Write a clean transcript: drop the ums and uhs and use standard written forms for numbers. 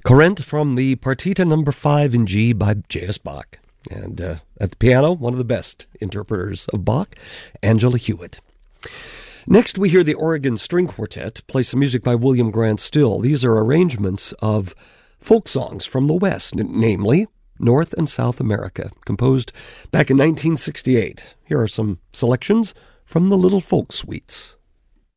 Corinth from the Partita Number 5 in G by J.S. Bach. And at the piano, one of the best interpreters of Bach, Angela Hewitt. Next, we hear the Oregon String Quartet play some music by William Grant Still. These are arrangements of folk songs from the West, namely North and South America, composed back in 1968. Here are some selections from the Little Folk Suites.